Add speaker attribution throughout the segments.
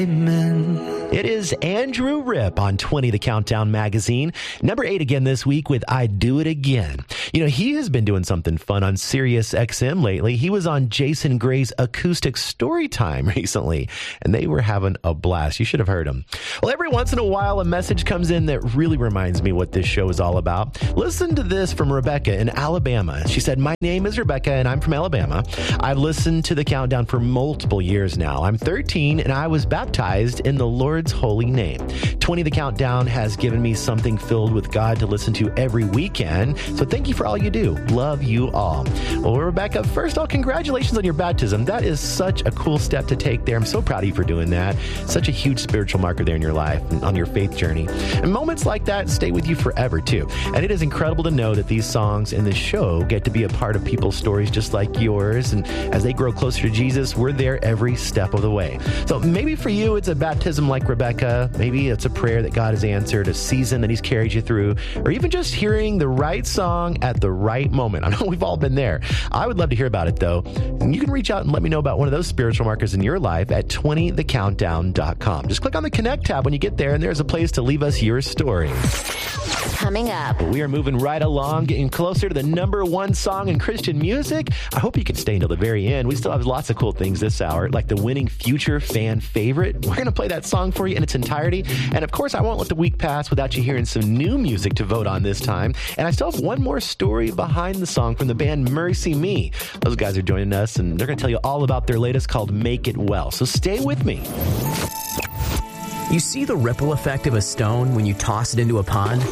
Speaker 1: It is Andrew Ripp on 20 The Countdown magazine. Number 8 again this week with I Do It Again. You know, he has been doing something fun on Sirius XM lately. He was on Jason Gray's Acoustic Storytime recently, and they were having a blast. You should have heard him. Well, every once in a while, a message comes in that really reminds me what this show is all about. Listen to this from Rebecca in Alabama. She said, "My name is Rebecca, and I'm from Alabama. I've listened to The Countdown for multiple years now. I'm 13, and I was baptized in the Lord's holy name. 20 The Countdown has given me something filled with God to listen to every weekend. So thank you for all you do. Love you all." Well, Rebecca, first of all, congratulations on your baptism. That is such a cool step to take there. I'm so proud of you for doing that. Such a huge spiritual marker there in your life and on your faith journey. And moments like that stay with you forever, too. And it is incredible to know that these songs in this show get to be a part of people's stories just like yours. And as they grow closer to Jesus, we're there every step of the way. So maybe for you, it's a baptism like Rebecca. Maybe it's a prayer that God has answered, a season that he's carried you through, or even just hearing the right song at the right moment. I know we've all been there. I would love to hear about it, though. And you can reach out and let me know about one of those spiritual markers in your life at 20thecountdown.com. Just click on the Connect tab when you get there, and there's a place to leave us your story.
Speaker 2: Coming up,
Speaker 1: we are moving right along, getting closer to the number one song in Christian music. I hope you can stay until the very end. We still have lots of cool things this hour, like the winning future fan favorite. We're going to play that song for you in its entirety. And of course, I won't let the week pass without you hearing some new music to vote on this time. And I still have one more story behind the song from the band Mercy Me. Those guys are joining us, and they're going to tell you all about their latest called Make It Well. So stay with me.
Speaker 3: You see the ripple effect of a stone when you toss it into a pond?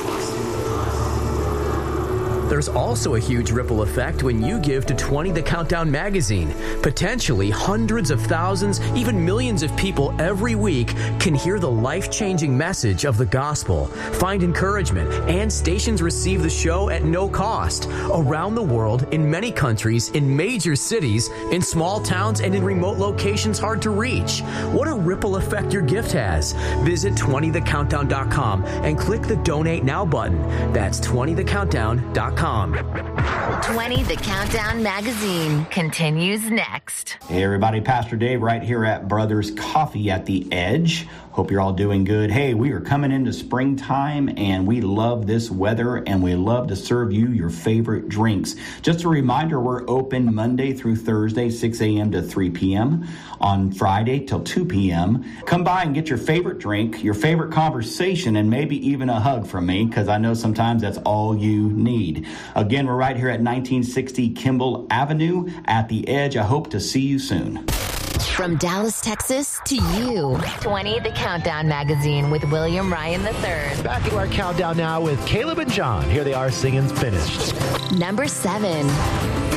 Speaker 3: There's also a huge ripple effect when you give to 20 The Countdown magazine. Potentially hundreds of thousands, even millions of people every week can hear the life-changing message of the gospel, find encouragement, and stations receive the show at no cost. Around the world, in many countries, in major cities, in small towns, and in remote locations hard to reach. What a ripple effect your gift has. Visit 20thecountdown.com and click the Donate Now button. That's 20thecountdown.com.
Speaker 2: 20 The Countdown magazine continues next.
Speaker 4: Hey everybody, Pastor Dave right here at Brothers Coffee at the Edge. Hope you're all doing good. Hey, we are coming into springtime and we love this weather and we love to serve you your favorite drinks. Just a reminder, we're open Monday through Thursday, 6 a.m. to 3 p.m. on Friday till 2 p.m. Come by and get your favorite drink, your favorite conversation, and maybe even a hug from me, because I know sometimes that's all you need. Again, we're right here at 1960 Kimball Avenue at the Edge. I hope to see you soon.
Speaker 2: From Dallas, Texas to you, 20 The Countdown magazine with William Ryan III.
Speaker 1: Back into our countdown now with Caleb and John. Here they are singing Finished.
Speaker 2: Number 7.